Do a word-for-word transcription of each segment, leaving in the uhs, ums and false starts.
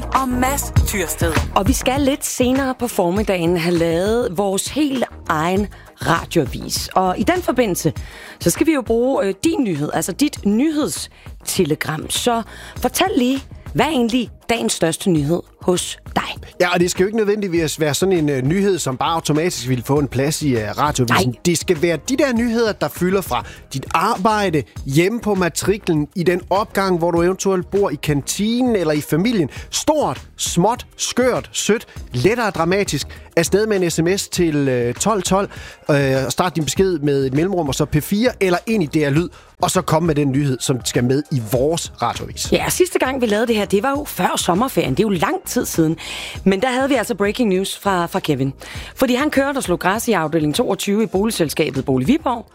og Mads Tyrsted. Og vi skal lidt senere på formiddagen have lavet vores helt egen radioavis. Og i den forbindelse, så skal vi jo bruge øh, din nyhed, altså dit nyhedstelegram. Så fortæl lige, hvad er egentlig dagens største nyhed hos dig? Ja, og det skal jo ikke nødvendigvis være sådan en uh, nyhed, som bare automatisk vil få en plads i uh, radiovisen. Nej. Det skal være de der nyheder, der fylder fra dit arbejde, hjemme på matriklen, i den opgang, hvor du eventuelt bor i kantinen eller i familien. Stort, småt, skørt, sødt, lettere dramatisk. Afsted med en sms til uh, tolv tolv. Uh, start din besked med et mellemrum, og så P fire eller ind i D R Lyd. Og så komme med den nyhed, som skal med i vores radioavis. Ja, sidste gang vi lavede det her, det var jo før sommerferien. Det er jo lang tid siden. Men der havde vi altså breaking news fra, fra Kevin. Fordi han kørte og slog græs i afdeling toogtyve i boligselskabet Bolig Viborg.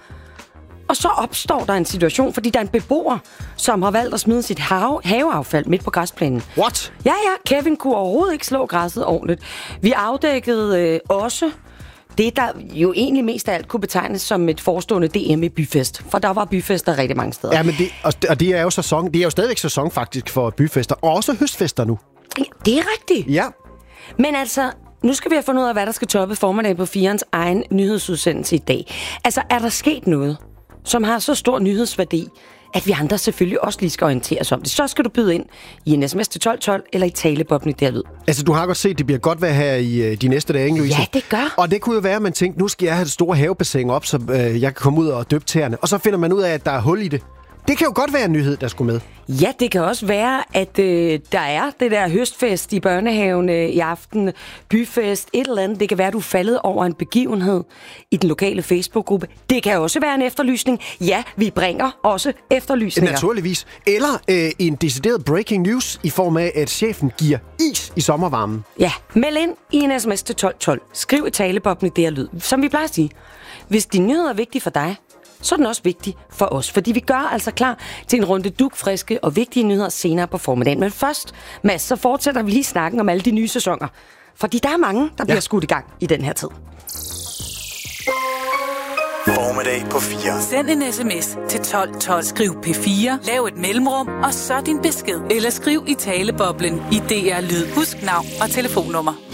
Og så opstår der en situation, fordi der er en beboer, som har valgt at smide sit have, haveaffald midt på græsplænen. What? Ja, ja. Kevin kunne overhovedet ikke slå græsset ordentligt. Vi afdækkede øh, også det, der jo egentlig mest af alt kunne betegnes som et forestående D M i byfest. For der var byfester rigtig mange steder. Ja, men det, og det er jo sæson. Det er jo stadigvæk sæson faktisk for byfester. Og også høstfester nu. Ja, det er rigtigt. Ja. Men altså, nu skal vi have fundet ud af, hvad der skal toppe formiddagen på firens egen nyhedsudsendelse i dag. Altså, er der sket noget, som har så stor nyhedsværdi, at vi andre selvfølgelig også lige skal orientere os om det? Så skal du byde ind i en sms til tolv tolv eller i taleboblen i D R Lyd. Altså, du har godt set, det bliver godt vejr her i de næste dage, ikke, Louise? Ja, det gør. Og det kunne jo være, at man tænkte, nu skal jeg have det store havebassin op, så øh, jeg kan komme ud og døbe tæerne. Og så finder man ud af, at der er hul i det. Det kan jo godt være en nyhed, der skulle med. Ja, det kan også være, at øh, der er det der høstfest i børnehaven øh, i aften, byfest, et eller andet. Det kan være, at du er faldet over en begivenhed i den lokale Facebook-gruppe. Det kan også være en efterlysning. Ja, vi bringer også efterlysninger. Naturligvis. Eller øh, en decideret breaking news i form af, at chefen giver is i sommervarmen. Ja, meld ind i en sms til tolv tolv. Skriv i taleboblen i D R Lyd. Som vi plejer at sige, hvis din nyhed er vigtig for dig, så er den også vigtig for os, fordi vi gør altså klar til en runde dugfriske og vigtige nyheder senere på formiddagen. Men først, Mads, så fortsætter vi lige snakken om alle de nye sæsoner. Fordi der er mange, der bliver ja. skudt i gang i den her tid. Formiddag på fire. Send en sms til tolv tolv. Skriv P fire, lav et mellemrum, og så din besked. Eller skriv i taleboblen i D R Lyd. Husk navn og telefonnummer.